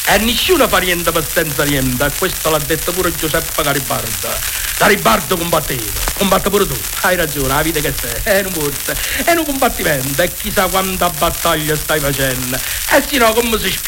E nessuno fa niente per senza niente, e questo l'ha detto pure Giuseppe Garibaldi. Garibaldi combatte pure tu, hai ragione, la vita che sei, è un forza, è un combattimento, e chissà quanta battaglia stai facendo, e se no come si spiega?